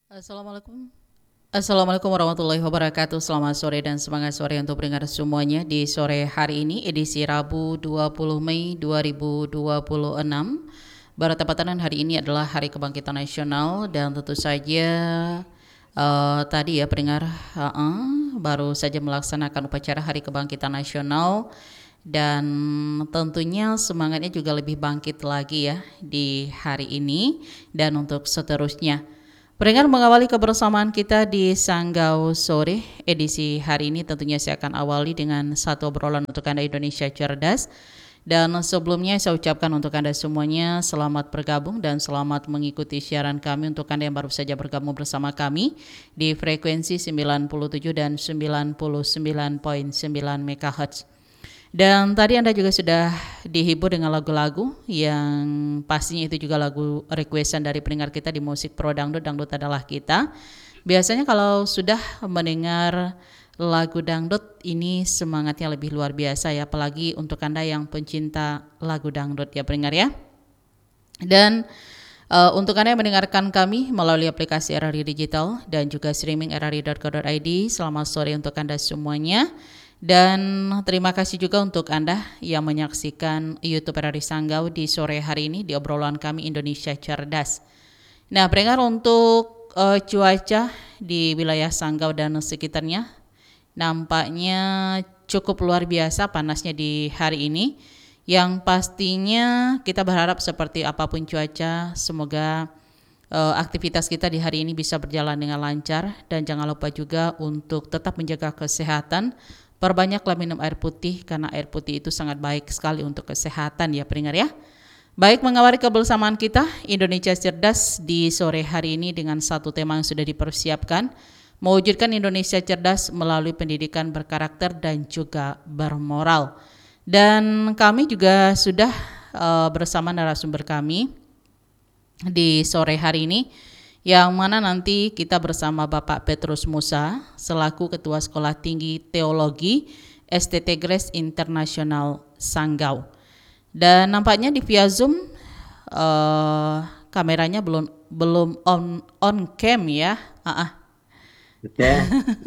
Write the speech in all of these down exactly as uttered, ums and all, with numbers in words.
Assalamualaikum. Assalamualaikum warahmatullahi wabarakatuh. Selamat sore dan semangat sore untuk pendengar semuanya di sore hari ini edisi Rabu dua puluh Mei dua ribu dua puluh enam. Bertepatan hari ini adalah Hari Kebangkitan Nasional dan tentu saja uh, tadi ya pendengar uh, uh, baru saja melaksanakan upacara Hari Kebangkitan Nasional dan tentunya semangatnya juga lebih bangkit lagi ya di hari ini dan untuk seterusnya. Pendengar, mengawali kebersamaan kita di Sanggau Sore edisi hari ini tentunya saya akan awali dengan satu obrolan untuk Anda Indonesia Cerdas. Dan sebelumnya saya ucapkan untuk Anda semuanya selamat bergabung dan selamat mengikuti siaran kami untuk Anda yang baru saja bergabung bersama kami di frekuensi sembilan puluh tujuh dan sembilan puluh sembilan koma sembilan megahertz. Dan tadi Anda juga sudah dihibur dengan lagu-lagu yang pastinya itu juga lagu requestan dari pendengar kita di Musik Pro Dangdut, Dangdut Adalah Kita. Biasanya kalau sudah mendengar lagu dangdut ini semangatnya lebih luar biasa ya, apalagi untuk Anda yang pencinta lagu dangdut ya pendengar ya. Dan uh, untuk Anda yang mendengarkan kami melalui aplikasi R R I Digital dan juga streaming r r i dot co dot i d, selamat sore untuk Anda semuanya. Dan terima kasih juga untuk Anda yang menyaksikan YouTube R R I Sanggau di sore hari ini di obrolan kami Indonesia Cerdas. Nah, pendengar, untuk uh, cuaca di wilayah Sanggau dan sekitarnya nampaknya cukup luar biasa panasnya di hari ini. Yang pastinya kita berharap seperti apapun cuaca, semoga uh, aktivitas kita di hari ini bisa berjalan dengan lancar. Dan jangan lupa juga untuk tetap menjaga kesehatan. Perbanyaklah minum air putih karena air putih itu sangat baik sekali untuk kesehatan ya pendengar ya. Baik, mengawali kebersamaan kita Indonesia Cerdas di sore hari ini dengan satu tema yang sudah dipersiapkan, mewujudkan Indonesia Cerdas melalui pendidikan berkarakter dan juga bermoral. Dan kami juga sudah uh, bersama narasumber kami di sore hari ini, yang mana nanti kita bersama Bapak Petrus Musa selaku Ketua Sekolah Tinggi Teologi S T T Grace Internasional Sanggau. Dan nampaknya di via Zoom uh, kameranya belum belum on on cam ya. Uh-uh. Oke. Okay.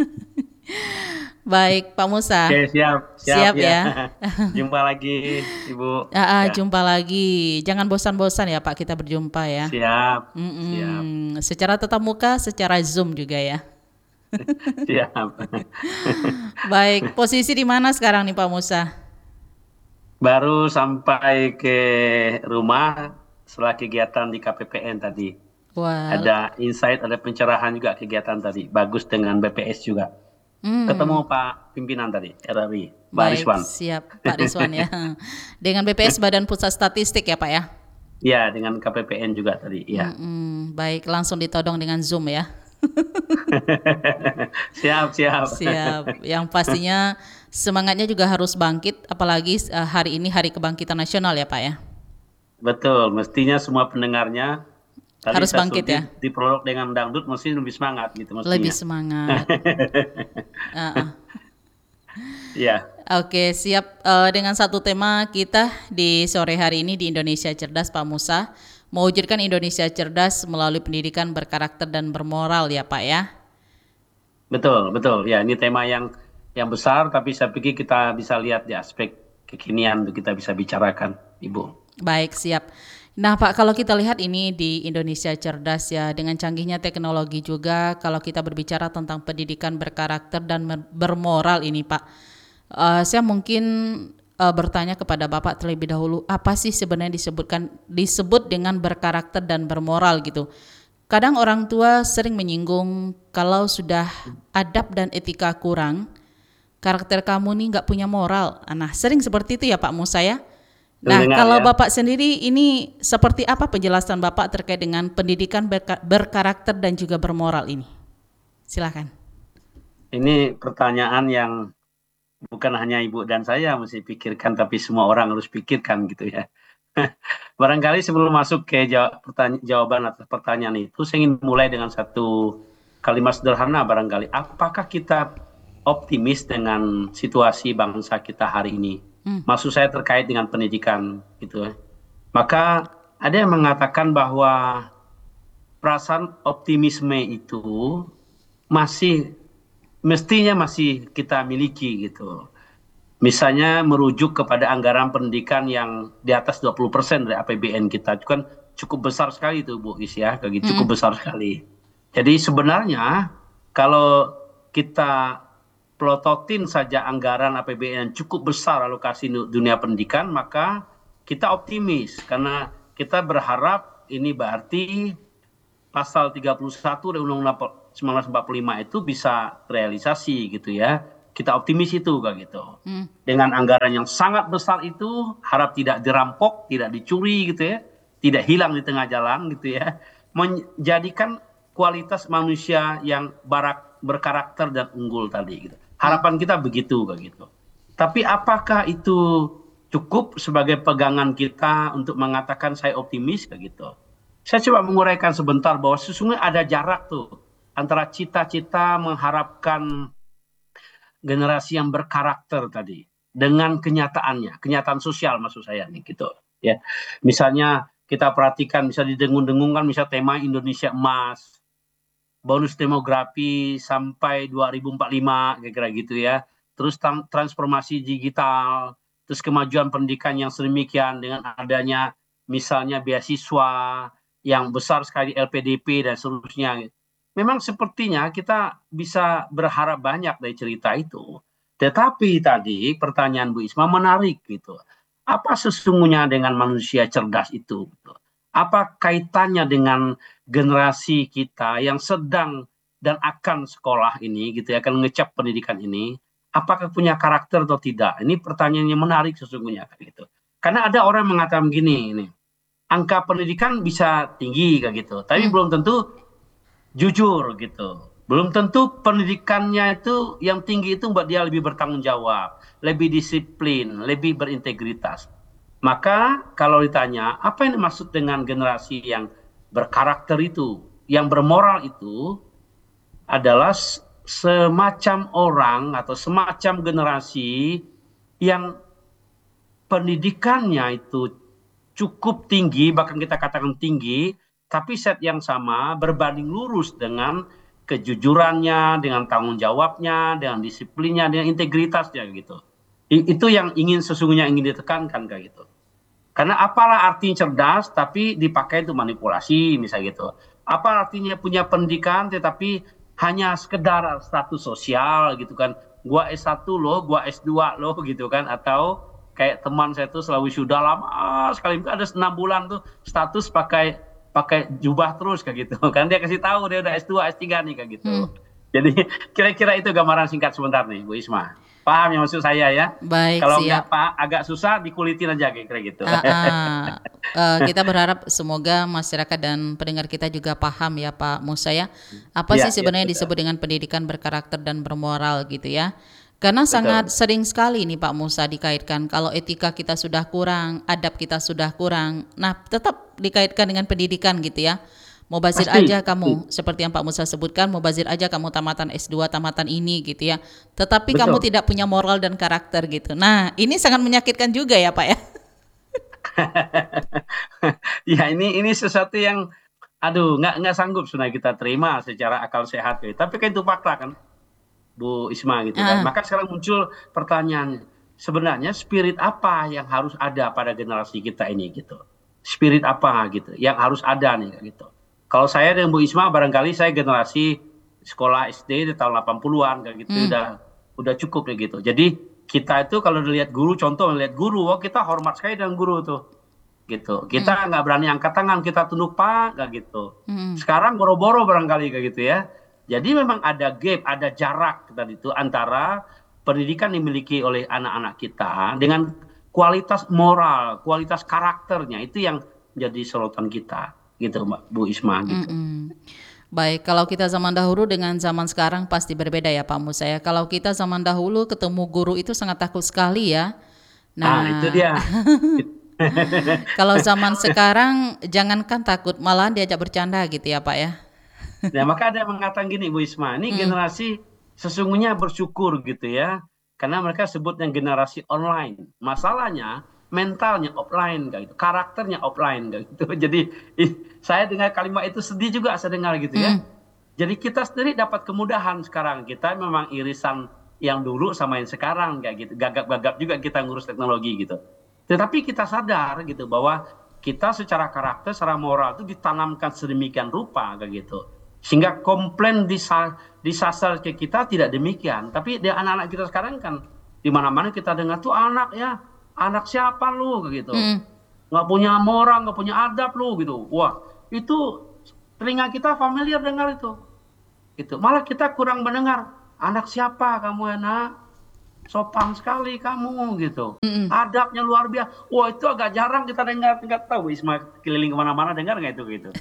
Baik, Pak Musa. Oke, okay, siap, siap, siap ya. ya. Jumpa lagi, Ibu. Uh, uh, ya. Jumpa lagi. Jangan bosan-bosan ya, Pak, kita berjumpa ya. Siap. Mm-mm. Siap. Secara tatap muka, secara Zoom juga ya. Siap. Baik, posisi di mana sekarang nih Pak Musa? Baru sampai ke rumah setelah kegiatan di K P P N tadi. Wah. Ada insight, ada pencerahan juga kegiatan tadi. Bagus dengan B P S juga. Hmm. Ketemu Pak pimpinan tadi, R R I, Pak Baik, Rizwan. Siap, Pak Rizwan ya. Dengan B P S Badan Pusat Statistik ya Pak ya? Iya, dengan K P P N juga tadi. Ya. Mm-mm. Baik, langsung ditodong dengan Zoom ya. Siap, siap. Siap. Yang pastinya semangatnya juga harus bangkit, apalagi uh, hari ini Hari Kebangkitan Nasional ya Pak ya. Betul, mestinya semua pendengarnya tadi harus bangkit di, ya. Di prolog dengan dangdut mesti lebih semangat gitu mestinya. Lebih semangat. uh-uh. Ya. Oke, siap. Uh, dengan satu tema kita di sore hari ini di Indonesia Cerdas, Pak Musa, mewujudkan Indonesia Cerdas melalui pendidikan berkarakter dan bermoral ya Pak ya. Betul, betul. Ya, ini tema yang yang besar, tapi saya pikir kita bisa lihat di aspek kekinian untuk kita bisa bicarakan, Ibu. Baik, siap. Nah Pak, kalau kita lihat ini di Indonesia Cerdas ya, dengan canggihnya teknologi juga, kalau kita berbicara tentang pendidikan berkarakter dan bermoral ini Pak, uh, saya mungkin uh, bertanya kepada Bapak terlebih dahulu, apa sih sebenarnya disebutkan disebut dengan berkarakter dan bermoral gitu? Kadang orang tua sering menyinggung kalau sudah adab dan etika kurang, karakter kamu nih nggak punya moral. Nah, sering seperti itu ya Pak Musa ya. Nah, Dengar, kalau ya. Bapak sendiri ini seperti apa penjelasan Bapak terkait dengan pendidikan berka- berkarakter dan juga bermoral ini? Silakan. Ini pertanyaan yang bukan hanya Ibu dan saya mesti pikirkan, tapi semua orang harus pikirkan gitu ya. Barangkali sebelum masuk ke jawab, pertanya- jawaban atas pertanyaan itu, saya ingin mulai dengan satu kalimat sederhana barangkali. Apakah kita optimis dengan situasi bangsa kita hari ini? Hmm. Maksud saya terkait dengan pendidikan gitu. Maka ada yang mengatakan bahwa perasaan optimisme itu masih mestinya masih kita miliki gitu. Misalnya merujuk kepada anggaran pendidikan yang di atas dua puluh persen dari A P B N kita. Itu kan cukup besar sekali itu Bu Is ya, cukup Mm-mm. besar sekali. Jadi sebenarnya kalau kita plototin saja anggaran A P B N yang cukup besar alokasi dunia pendidikan, maka kita optimis karena kita berharap ini berarti pasal tiga puluh satu dari Undang-Undang seribu sembilan ratus empat puluh lima itu bisa realisasi gitu ya. Kita optimis itu kayak gitu. Mm. Dengan anggaran yang sangat besar itu, harap tidak dirampok, tidak dicuri gitu ya, tidak hilang di tengah jalan gitu ya, menjadikan kualitas manusia yang barak, berkarakter dan unggul tadi gitu. Harapan kita begitu kayak gitu. Tapi apakah itu cukup sebagai pegangan kita untuk mengatakan saya optimis kayak gitu? Saya coba menguraikan sebentar bahwa sesungguhnya ada jarak tuh antara cita-cita mengharapkan generasi yang berkarakter tadi dengan kenyataannya, kenyataan sosial maksud saya nih gitu ya. Misalnya kita perhatikan bisa didengung-dengung kan misal tema Indonesia Emas, bonus demografi sampai dua ribu empat puluh lima kira-kira gitu ya. Terus transformasi digital, terus kemajuan pendidikan yang sedemikian dengan adanya misalnya beasiswa yang besar sekali L P D P dan seterusnya. Memang sepertinya kita bisa berharap banyak dari cerita itu. Tetapi tadi pertanyaan Bu Isma menarik gitu. Apa sesungguhnya dengan manusia cerdas itu? Apa kaitannya dengan generasi kita yang sedang dan akan sekolah ini gitu ya, akan ngecap pendidikan ini, apakah punya karakter atau tidak? Ini pertanyaan yang menarik sesungguhnya gitu. Karena ada orang yang mengatakan begini, ini angka pendidikan bisa tinggi kayak gitu, tapi Hmm. belum tentu jujur gitu. Belum tentu pendidikannya itu yang tinggi itu buat dia lebih bertanggung jawab, lebih disiplin, lebih berintegritas. Maka kalau ditanya apa yang dimaksud dengan generasi yang berkarakter itu, yang bermoral itu adalah semacam orang atau semacam generasi yang pendidikannya itu cukup tinggi, bahkan kita katakan tinggi, tapi set yang sama berbanding lurus dengan kejujurannya, dengan tanggung jawabnya, dengan disiplinnya, dengan integritasnya gitu. Itu yang ingin sesungguhnya ingin ditekankan kayak gitu. Karena apalah arti cerdas tapi dipakai untuk manipulasi misalnya gitu. Apa artinya punya pendidikan tetapi hanya sekedar status sosial gitu kan. Gua S satu loh, gua S dua loh gitu kan. Atau kayak teman saya tuh selalu sudah lama sekali ada enam bulan tuh status pakai pakai jubah terus kayak gitu. Kan dia kasih tahu dia udah S dua, S tiga nih kayak gitu. Hmm. Jadi kira-kira itu gambaran singkat sebentar nih Bu Isma. Paham yang maksud saya ya? Baik, Kalau siap. nggak Pak agak susah dikulitin aja kira gitu. Uh, uh, uh, kita berharap semoga masyarakat dan pendengar kita juga paham ya Pak Musa ya. Apa Ya, sih ya, sebenarnya betul. disebut dengan pendidikan berkarakter dan bermoral gitu ya. Karena Betul. sangat sering sekali nih Pak Musa dikaitkan kalau etika kita sudah kurang, adab kita sudah kurang. Nah, tetap dikaitkan dengan pendidikan gitu ya. Mubazir Pasti, aja kamu, pasti. seperti yang Pak Musa sebutkan, mubazir aja kamu tamatan S dua, tamatan ini gitu ya. Tetapi Betul. kamu tidak punya moral dan karakter gitu. Nah, ini sangat menyakitkan juga ya Pak ya. Ya ini ini sesuatu yang aduh nggak nggak sanggup sebenarnya kita terima secara akal sehat gitu. Tapi kan itu fakta kan Bu Isma gitu kan. Ah. Maka sekarang muncul pertanyaan, sebenarnya spirit apa yang harus ada pada generasi kita ini gitu. Spirit apa gitu yang harus ada nih gitu. Kalau saya dengan Bu Isma barangkali saya generasi sekolah S D di tahun delapan puluhan kayak gitu. Hmm. udah udah cukup ya gitu. Jadi kita itu kalau dilihat guru, contoh melihat guru, oh kita hormat sekali dengan guru tuh gitu. Kita nggak berani angkat tangan, kita tunduk pak kayak gitu. Hmm. Sekarang boro-boro barangkali kayak gitu ya. Jadi memang ada gap, ada jarak tadi itu antara pendidikan dimiliki oleh anak-anak kita dengan kualitas moral, kualitas karakternya itu yang jadi sorotan kita, gitu Mbak Bu Isma gitu. Mm-mm. Baik, kalau kita zaman dahulu dengan zaman sekarang pasti berbeda ya Pak Musa ya. Kalau kita zaman dahulu ketemu guru itu sangat takut sekali ya. Nah, Nah, itu dia. kalau zaman sekarang jangankan takut, malahan diajak bercanda gitu ya Pak ya. Nah, maka ada yang mengatakan gini Bu Isma, ini Hmm. generasi sesungguhnya bersyukur gitu ya. Karena mereka sebut yang generasi online. Masalahnya mentalnya offline kayak gitu, karakternya offline kayak gitu. Jadi ih, saya dengar kalimat itu sedih juga saya dengar gitu ya. Mm. Jadi kita sendiri dapat kemudahan sekarang. Kita memang irisan yang dulu sama yang sekarang kayak gitu. Gagap-gagap juga kita ngurus teknologi gitu. Tetapi kita sadar gitu bahwa kita secara karakter, secara moral itu ditanamkan sedemikian rupa kayak gitu. Sehingga komplain disa- disasar ke kita tidak demikian. Tapi di anak-anak kita sekarang kan di mana-mana kita dengar tuh anak ya, anak siapa lu kayak gitu. Mm. Nggak punya moral, nggak punya adab lu gitu. Wah, itu telinga kita familiar dengar itu. Gitu. Malah kita kurang mendengar. Anak siapa kamu enak? Sopan sekali kamu gitu. Mm-mm. Adabnya luar biasa. Wah itu agak jarang kita dengar. Nggak tahu Isma keliling kemana-mana dengar nggak itu gitu.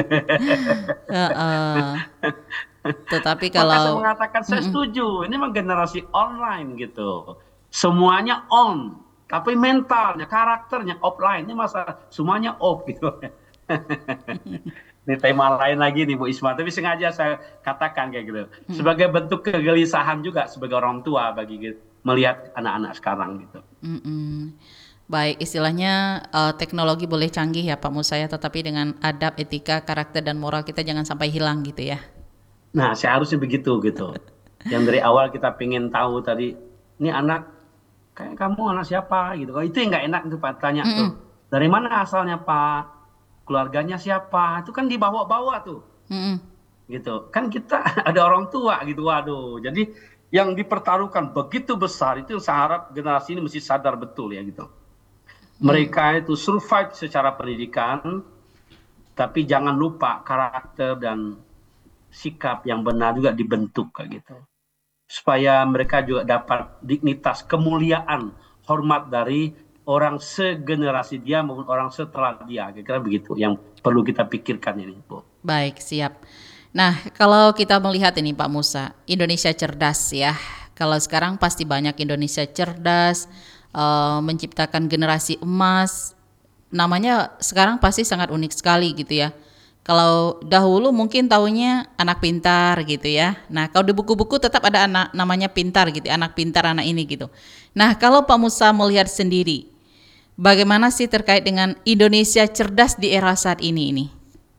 Heeh. Tetapi Maka saya kalau mengatakan saya Mm-mm. setuju. Ini memang generasi online gitu. Semuanya on. Tapi mentalnya, karakternya offline. Ini masa semuanya off gitu. Ini tema lain lagi nih Bu Isma, tapi sengaja saya katakan kayak gitu. Sebagai bentuk kegelisahan juga sebagai orang tua bagi melihat anak-anak sekarang gitu. Mm-mm. Baik, istilahnya eh, teknologi boleh canggih ya Pak Musa ya, tetapi dengan adab, etika, karakter dan moral kita jangan sampai hilang gitu ya. Nah, seharusnya begitu gitu. Yang dari awal kita pengen tahu tadi, ini anak kayak kamu anak siapa gitu. Kalau itu yang nggak enak tuh Pak tanya tuh. Mm-mm. Dari mana asalnya Pak? Keluarganya siapa? Itu kan dibawa-bawa tuh. Mm-mm. Gitu. Kan kita ada orang tua gitu. Waduh. Jadi yang dipertaruhkan begitu besar itu saya harap generasi ini mesti sadar betul ya gitu. Mereka itu survive secara pendidikan, tapi jangan lupa karakter dan sikap yang benar juga dibentuk kayak gitu. Supaya mereka juga dapat dignitas, kemuliaan, hormat dari orang segenerasi dia maupun orang setelah dia. Kira-kira begitu yang perlu kita pikirkan ini, Bu. Baik, siap. Nah, kalau kita melihat ini Pak Musa, Indonesia cerdas ya. Kalau sekarang pasti banyak Indonesia cerdas, eh, menciptakan generasi emas. Namanya sekarang pasti sangat unik sekali gitu ya. Kalau dahulu mungkin taunya anak pintar gitu ya. Nah, kalau di buku-buku tetap ada anak namanya pintar gitu, anak pintar anak ini gitu. Nah, kalau Pak Musa melihat sendiri, bagaimana sih terkait dengan Indonesia cerdas di era saat ini ini?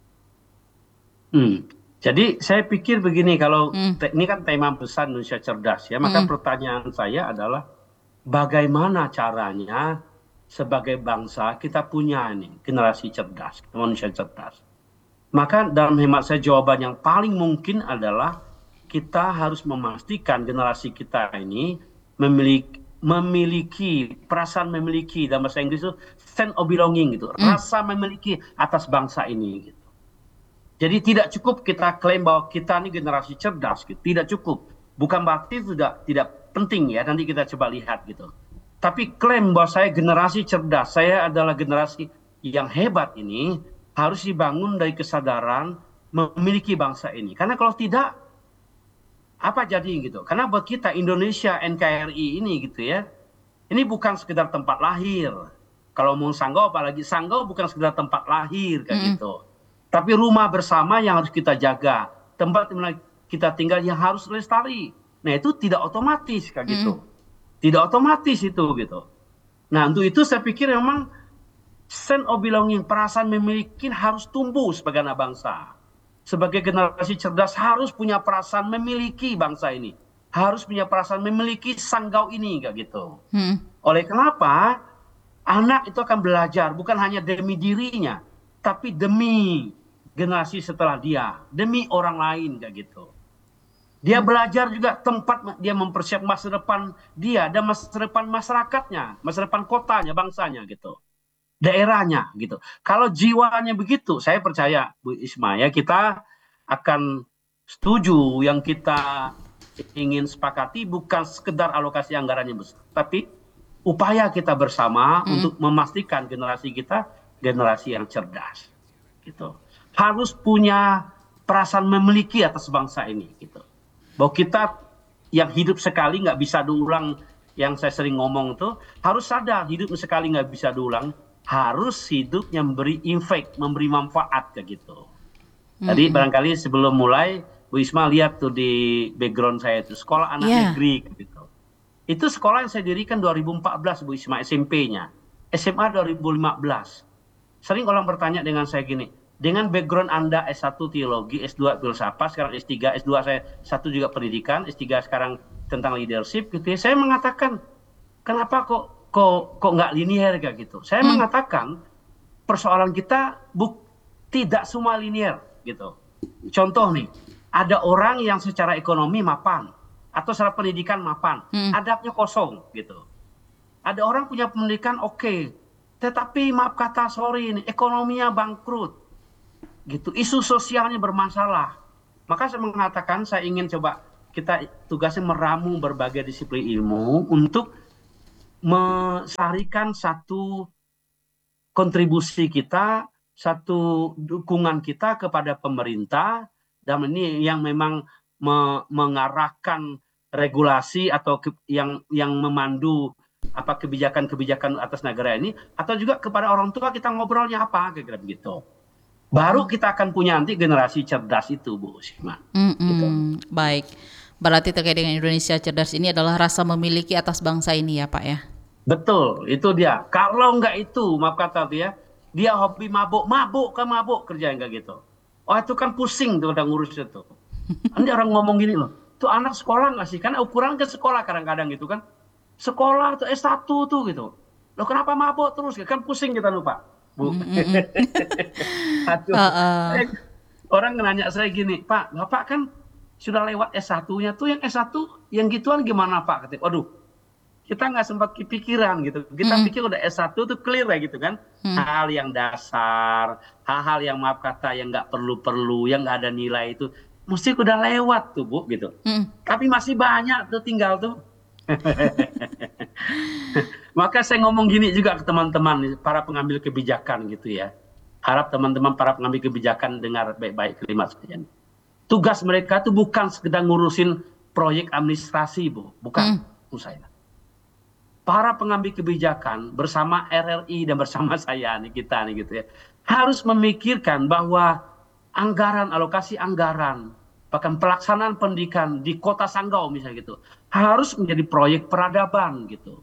Hmm. Jadi saya pikir begini, kalau Hmm. te- ini kan tema besar Indonesia cerdas ya, maka Hmm. pertanyaan saya adalah bagaimana caranya sebagai bangsa kita punya ini generasi cerdas, manusia cerdas. Maka dalam hemat saya jawaban yang paling mungkin adalah kita harus memastikan generasi kita ini memiliki memiliki perasaan memiliki, dalam bahasa Inggris itu sense of belonging gitu, Hmm. rasa memiliki atas bangsa ini gitu. Jadi tidak cukup kita klaim bahwa kita ini generasi cerdas gitu, tidak cukup. Bukan berarti itu tidak tidak penting ya, nanti kita coba lihat gitu. Tapi klaim bahwa saya generasi cerdas, saya adalah generasi yang hebat ini harus dibangun dari kesadaran memiliki bangsa ini. Karena kalau tidak, apa jadi gitu? Karena buat kita Indonesia N K R I ini gitu ya, ini bukan sekedar tempat lahir. Kalau mau Sanggau apalagi Sanggau bukan sekedar tempat lahir kayak Mm-mm. gitu. Tapi rumah bersama yang harus kita jaga, tempat di mana kita tinggal yang harus lestari. Nah itu tidak otomatis kayak gitu, tidak otomatis itu gitu. Nah untuk itu saya pikir memang sense of belonging, perasaan memiliki harus tumbuh sebagai anak bangsa. Sebagai generasi cerdas harus punya perasaan memiliki bangsa ini, harus punya perasaan memiliki Sanggau ini kayak gitu. Hmm. Oleh kenapa anak itu akan belajar bukan hanya demi dirinya, tapi demi generasi setelah dia, demi orang lain kayak gitu. Dia belajar juga tempat dia mempersiapkan masa depan dia dan masa depan masyarakatnya, masa depan kotanya, bangsanya gitu, daerahnya gitu. Kalau jiwanya begitu, saya percaya Bu Isma ya kita akan setuju yang kita ingin sepakati bukan sekedar alokasi anggarannya besar, tapi upaya kita bersama Hmm. untuk memastikan generasi kita generasi yang cerdas gitu. Harus punya perasaan memiliki atas bangsa ini gitu. Bahwa kita yang hidup sekali nggak bisa diulang, yang saya sering ngomong tuh harus sadar hidup sekali nggak bisa diulang, harus hidup yang memberi impact, memberi manfaat kayak gitu. Tadi Mm-mm. barangkali sebelum mulai Bu Isma lihat tuh di background saya itu sekolah anak Iya. negeri gitu. Itu sekolah yang saya dirikan dua ribu empat belas Bu Isma, S M P-nya. S M A dua ribu lima belas. Sering orang bertanya dengan saya gini, dengan background Anda S satu teologi, S dua filsafat, sekarang S tiga, S dua saya satu juga pendidikan, S tiga sekarang tentang leadership gitu ya. Saya mengatakan, kenapa kok kok kok nggak linear kayak gitu? Saya Hmm. mengatakan persoalan kita buk, tidak semua linear gitu. Contoh nih, ada orang yang secara ekonomi mapan atau secara pendidikan mapan, Hmm. adabnya kosong gitu. Ada orang punya pendidikan oke, okay, tetapi maaf kata sorry ini ekonominya bangkrut gitu, isu sosialnya bermasalah. Maka saya mengatakan saya ingin coba kita tugasnya meramu berbagai disiplin ilmu untuk melestarikan satu kontribusi kita, satu dukungan kita kepada pemerintah, dan ini yang memang me mengarahkan regulasi atau ke, yang yang memandu apa kebijakan-kebijakan atas negara ini, atau juga kepada orang tua kita ngobrolnya apa kira-kira begitu. Baru kita akan punya nanti generasi cerdas itu, Bu Sima. Hmm, Gitu. hmm. Baik. Berarti terkait dengan Indonesia cerdas ini adalah rasa memiliki atas bangsa ini ya Pak ya? Betul, itu dia. Kalau nggak itu, maaf kata dia, dia hobi mabuk, mabuk ke mabuk kerja yang kayak gitu. Oh itu kan pusing tuh udah ngurus itu. Nanti orang ngomong gini loh, tuh anak sekolah nggak sih? Karena ukuran ke sekolah kadang-kadang gitu kan. Sekolah tuh S satu tuh gitu. Loh kenapa mabuk terus? Kan pusing kita lupa. Bu. Hmm, hmm, hmm. Aduh. Uh-uh. Orang nanya saya gini, Pak, Bapak kan sudah lewat S satu-nya tuh, yang S satu yang gituan gimana Pak? Katanya, waduh, kita nggak sempat kepikiran gitu. Kita Hmm. pikir udah S satu tuh clear ya gitu kan. Hmm. Hal yang dasar, hal-hal yang maaf kata yang nggak perlu-perlu, yang nggak ada nilai itu, mesti udah lewat tuh Bu gitu. Hmm. Tapi masih banyak tuh tinggal tuh. Maka saya ngomong gini juga ke teman-teman, para pengambil kebijakan gitu ya. Harap teman-teman para pengambil kebijakan dengar baik-baik kalimat saya. Tugas mereka tuh bukan sekedar ngurusin proyek administrasi Bu, bukan. Hmm. Saya. Para pengambil kebijakan bersama R R I dan bersama saya nih kita nih gitu ya, harus memikirkan bahwa anggaran, alokasi anggaran, bahkan pelaksanaan pendidikan di kota Sanggau misalnya gitu, harus menjadi proyek peradaban gitu.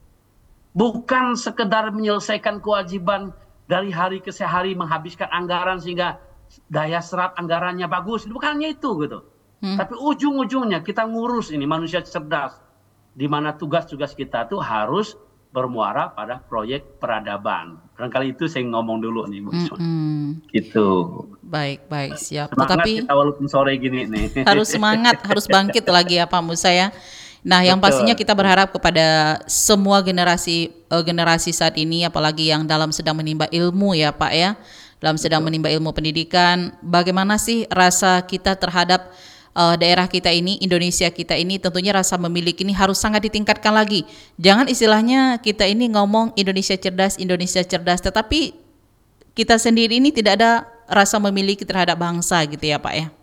Bukan sekedar menyelesaikan kewajiban dari hari ke hari menghabiskan anggaran sehingga daya serap anggarannya bagus, bukannya itu gitu. Hmm. Tapi ujung-ujungnya kita ngurus ini manusia cerdas, di mana tugas-tugas kita tuh harus bermuara pada proyek peradaban. Barangkali itu saya ngomong dulu nih, Bu. Mm-hmm. Gitu. Baik, baik, siap. Semangat Tetapi kita walaupun sore gini nih. Harus semangat, harus bangkit lagi ya Pak Musa ya. Nah, yang Betul. pastinya kita berharap kepada semua generasi uh, generasi saat ini, apalagi yang dalam sedang menimba ilmu ya Pak ya, dalam sedang Betul. menimba ilmu pendidikan, bagaimana sih rasa kita terhadap uh, daerah kita ini, Indonesia kita ini, tentunya rasa memiliki ini harus sangat ditingkatkan lagi. Jangan istilahnya kita ini ngomong Indonesia cerdas, Indonesia cerdas, tetapi kita sendiri ini tidak ada rasa memiliki terhadap bangsa gitu ya Pak ya.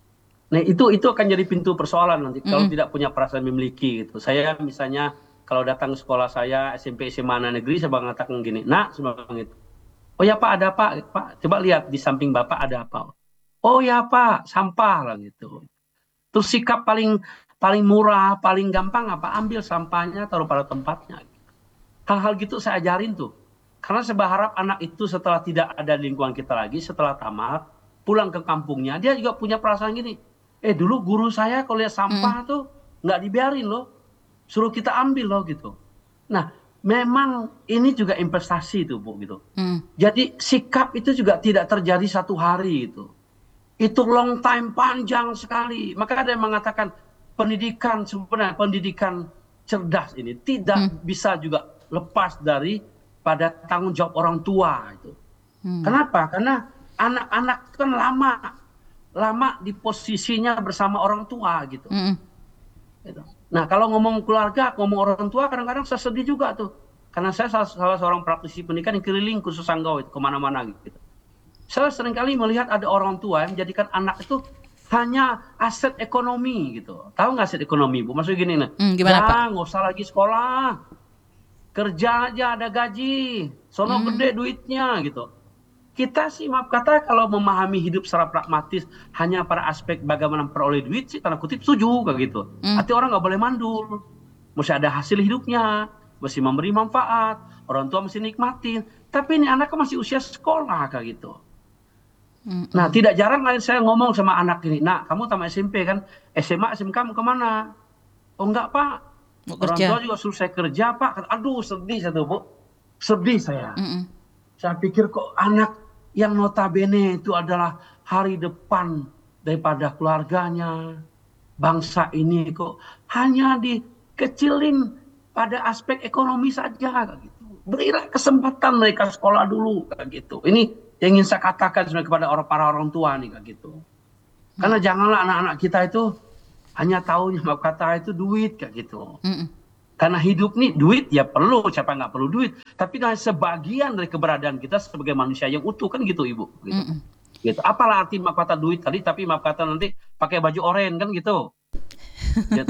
Nah itu itu akan jadi pintu persoalan nanti kalau Mm-hmm. tidak punya perasaan memiliki gitu. Saya misalnya kalau datang ke sekolah saya S M P S M A negeri, saya mengatakan gini, nak semua gitu. Oh ya Pak, ada Pak, Pak, coba lihat di samping Bapak ada apa? Oh ya Pak, sampah lah gitu. Terus sikap paling paling murah, paling gampang apa? Ambil sampahnya, taruh pada tempatnya. Hal-hal gitu saya ajarin tuh. Karena saya berharap anak itu setelah tidak ada di lingkungan kita lagi, setelah tamat, pulang ke kampungnya, dia juga punya perasaan gini. Eh dulu guru saya kalau lihat sampah hmm. tuh nggak dibiarin loh, suruh kita ambil loh gitu. Nah memang ini juga investasi tuh Bu gitu. Hmm. Jadi sikap itu juga tidak terjadi satu hari itu. Itu long time, panjang sekali. Maka ada yang mengatakan pendidikan sebenarnya pendidikan cerdas ini tidak hmm. bisa juga lepas dari pada tanggung jawab orang tua itu. Hmm. Kenapa? Karena anak-anak itu kan lama lama di posisinya bersama orang tua gitu. Mm. gitu. Nah kalau ngomong keluarga, ngomong orang tua kadang-kadang saya sedih juga tuh. Karena saya salah, salah seorang praktisi pendidikan yang keliling khusus Sanggau itu kemana-mana gitu. Saya seringkali melihat ada orang tua yang menjadikan anak itu hanya aset ekonomi gitu. Tahu nggak aset ekonomi Bu? Maksudnya gini nih. Mm, gimana Pak? Nggak usah lagi sekolah, kerja aja ada gaji, sono mm. gede duitnya gitu. Kita sih maaf kata kalau memahami hidup secara pragmatis hanya pada aspek bagaimana memperoleh duit sih tanda kutip setuju kayak gitu. Mm. Artinya orang nggak boleh mandul, mesti ada hasil hidupnya. mesti memberi manfaat, orang tua mesti nikmatin. Tapi ini anaknya masih usia sekolah kayak gitu. Mm-mm. Nah, tidak jarang lain saya ngomong sama anak ini, nak kamu tamat S M P kan, S M A, S M K mau kemana? Oh enggak pak, Mau orang kerja. tua juga suruh saya kerja pak. Aduh sedih saya tuh bu, sedih saya. Mm-mm. Saya pikir kok anak yang notabene itu adalah hari depan daripada keluarganya, bangsa ini kok hanya dikecilin pada aspek ekonomi saja kayak gitu. Berilah kesempatan mereka sekolah dulu kayak gitu. Ini yang ingin saya katakan sebenarnya kepada orang para orang tua nih kayak gitu. Karena janganlah anak-anak kita itu hanya tahunya maaf kata itu duit kayak gitu. Mm-mm. Karena hidup nih duit ya perlu, siapa nggak perlu duit. Tapi kan sebagian dari keberadaan kita sebagai manusia yang utuh kan gitu ibu. Gitu. Mm-mm. Gitu. Apalah arti maaf kata duit tadi, tapi maaf kata nanti pakai baju oranye kan gitu. Gitu.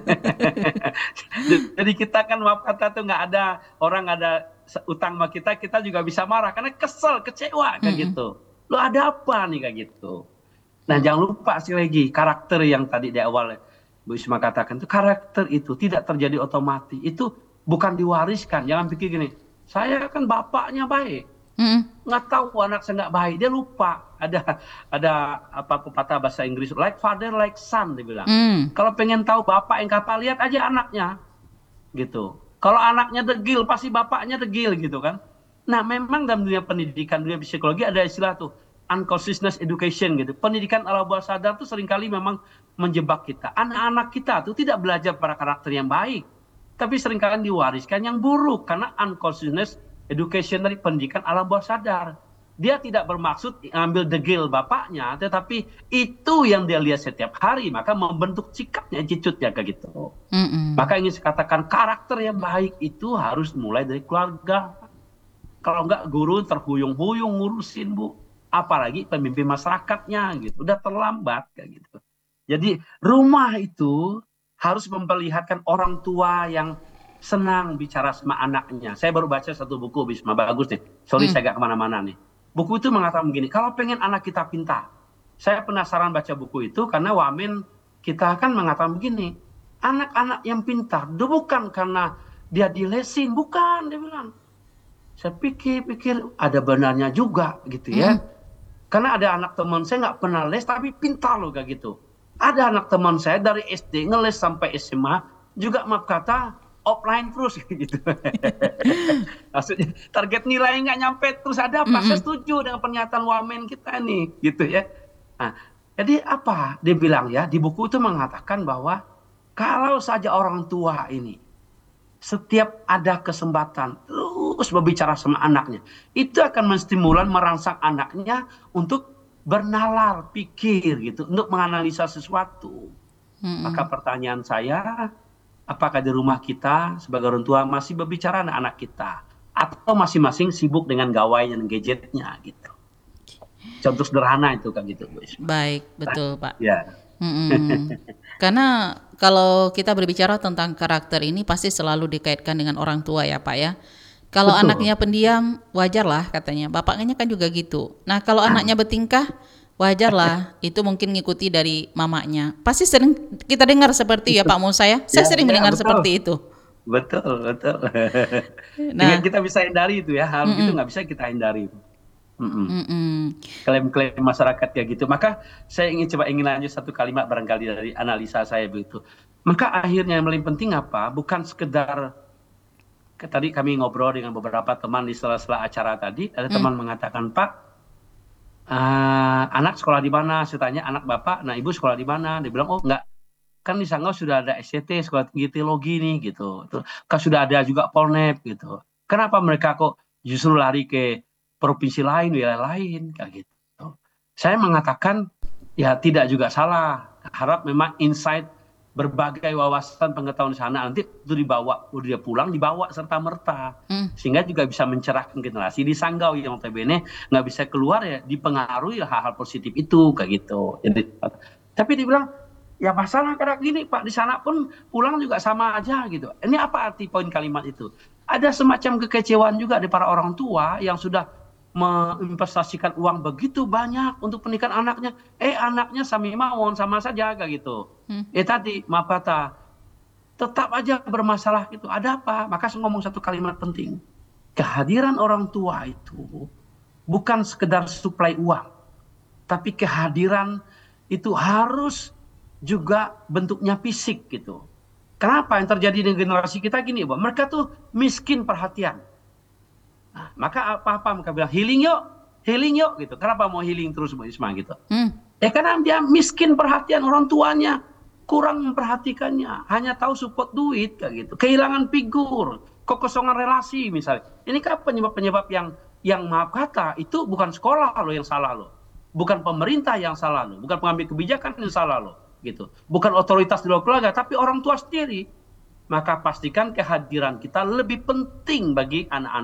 Jadi kita kan maaf kata tuh nggak ada orang ada utang sama kita, kita juga bisa marah karena kesel, kecewa kayak Mm-mm. gitu. Lo ada apa nih kayak gitu. Nah jangan lupa sih lagi karakter yang tadi di awal Bu Isma katakan itu karakter itu tidak terjadi otomatis, itu bukan diwariskan. Jangan pikir gini, saya kan bapaknya baik, Mm-mm. nggak tahu anak saya nggak baik, dia lupa. Ada ada apa pepatah bahasa Inggris, like father like son dia bilang. Mm. Kalau pengen tahu bapak yang kapal, lihat aja anaknya, gitu. Kalau anaknya degil, pasti bapaknya degil gitu kan. Nah memang dalam dunia pendidikan, dunia psikologi ada istilah tuh unconsciousness education gitu. Pendidikan ala bawah sadar tuh seringkali memang menjebak kita. Anak-anak kita tuh tidak belajar pada karakter yang baik, tapi seringkali diwariskan yang buruk karena unconsciousness education dari pendidikan alam bawah sadar. Dia tidak bermaksud ambil degil bapaknya, tetapi itu yang dia lihat setiap hari, maka membentuk sikapnya, attitude-nya kayak gitu. Mm-mm. Maka ingin saya katakan karakter yang baik itu harus mulai dari keluarga. Kalau enggak guru terhuyung-huyung ngurusin bu, apalagi pemimpin masyarakatnya gitu, udah terlambat kayak gitu. Jadi rumah itu harus memperlihatkan orang tua yang senang bicara sama anaknya. Saya baru baca satu buku Bisma, bagus nih. Sorry Mm. saya gak kemana-mana nih. Buku itu mengatakan begini, kalau pengen anak kita pintar. Saya penasaran baca buku itu karena wamen kita kan mengatakan begini, anak-anak yang pintar itu bukan karena dia dilesin, bukan dia bilang. Saya pikir-pikir ada benarnya juga gitu ya. Mm. Karena ada anak teman saya nggak pernah les tapi pintar loh kayak gitu. Ada anak teman saya dari S D ngeles sampai S M A juga maaf kata offline terus gitu. Maksudnya target nilai nggak nyampe terus ada apa? Mm-mm. Saya setuju dengan pernyataan wamen kita nih gitu ya. Nah, jadi apa dia bilang ya di buku itu mengatakan bahwa kalau saja orang tua ini setiap ada kesempatan terus berbicara sama anaknya, itu akan menstimulan merangsang anaknya untuk bernalar, pikir gitu, untuk menganalisa sesuatu. Mm-mm. Maka pertanyaan saya, apakah di rumah kita sebagai orang tua masih berbicara anak-anak kita, atau masing-masing sibuk dengan gawainya dan gadgetnya gitu? Contoh sederhana itu kan gitu, Bu Isma. Baik, betul Pak. Ya. Mm-mm. Karena kalau kita berbicara tentang karakter ini pasti selalu dikaitkan dengan orang tua ya Pak ya. Kalau Betul. anaknya pendiam, wajarlah katanya. Bapaknya kan juga gitu. Nah kalau anaknya bertingkah, wajarlah. Itu mungkin ngikuti dari mamanya. Pasti sering kita dengar seperti ya Pak Musa ya. Saya Ya, sering ya, mendengar betul. seperti itu. Betul, betul. Nah, Dengan kita bisa hindari itu ya, hal mm-mm. begitu nggak bisa kita hindari. Mm-mm. Mm-mm. Klaim-klaim masyarakat kayak gitu. Maka saya ingin coba ingin lanjut satu kalimat barangkali dari analisa saya begitu. Maka akhirnya yang paling penting apa? Bukan sekedar tadi kami ngobrol dengan beberapa teman di sela-sela acara tadi, ada Mm. teman mengatakan, Pak, uh, anak sekolah di mana? Saya tanya anak bapak, nah ibu sekolah di mana? Dia bilang, oh enggak, kan di Sanggau sudah ada S C T, sekolah tinggi teologi nih gitu. Kan sudah ada juga Polnep gitu. Kenapa mereka kok justru lari ke provinsi lain, wilayah lain kayak gitu? Saya mengatakan ya tidak juga salah. Harap memang insight berbagai wawasan pengetahuan di sana nanti itu dibawa, udah dia pulang dibawa serta merta, Mm. sehingga juga bisa mencerahkan generasi di Sanggau yang notabene nggak bisa keluar ya dipengaruhi hal-hal positif itu kayak gitu. Jadi tapi dibilang ya masalah kayak gini Pak, di sana pun pulang juga sama aja gitu. Ini apa arti poin kalimat itu? Ada semacam kekecewaan juga di para orang tua yang sudah menginvestasikan uang begitu banyak untuk pendidikan anaknya. Eh anaknya sami mawon sama saja kayak gitu. Hmm. Eh tadi maaf kata tetap aja bermasalah gitu. Ada apa? Maka saya ngomong satu kalimat penting. Kehadiran orang tua itu bukan sekedar suplai uang, tapi kehadiran itu harus juga bentuknya fisik gitu. Kenapa yang terjadi di generasi kita gini, Pak? Mereka tuh miskin perhatian. Nah, maka apa-apa mereka bilang healing yuk, healing yuk gitu. Kenapa mau healing terus Bu Isma gitu? Hmm. Eh karena dia miskin perhatian orang tuanya, kurang memperhatikannya, hanya tahu support duit kayak gitu, kehilangan figur, kekosongan relasi misalnya. Ini kan penyebab-penyebab yang yang maaf kata itu bukan sekolah lo yang salah lo, bukan pemerintah yang salah lo, bukan pengambil kebijakan yang salah lo, gitu, bukan otoritas di luar keluarga, tapi orang tua sendiri. Maka pastikan kehadiran kita lebih penting bagi anak-anak.